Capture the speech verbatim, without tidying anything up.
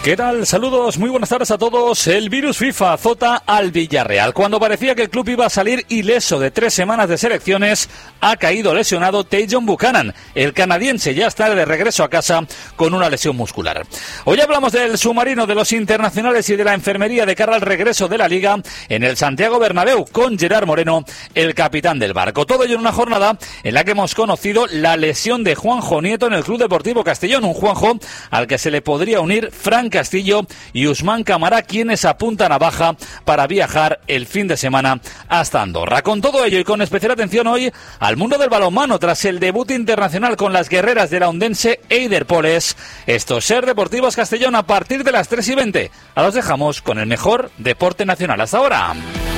¿Qué tal? Saludos, muy buenas tardes a todos. El virus FIFA azota al Villarreal. Cuando parecía que el club iba a salir ileso de tres semanas de selecciones, ha caído lesionado Tajon Buchanan. El canadiense ya está de regreso a casa con una lesión muscular. Hoy hablamos del submarino, de los internacionales y de la enfermería de cara al regreso de la Liga en el Santiago Bernabéu con Gerard Moreno, el capitán del barco. Todo ello en una jornada en la que hemos conocido la lesión de Juanjo Nieto en el Club Deportivo Castellón. Un Juanjo al que se le podría unir Fran Castillo y Usman Camará, quienes apuntan a baja para viajar el fin de semana hasta Andorra. Con todo ello y con especial atención hoy al mundo del balonmano tras el debut internacional con las guerreras de la ondense Eider Poles. Esto es Ser Deportivos Castellón a partir de las tres y veinte. Ahora os dejamos con el mejor deporte nacional hasta ahora.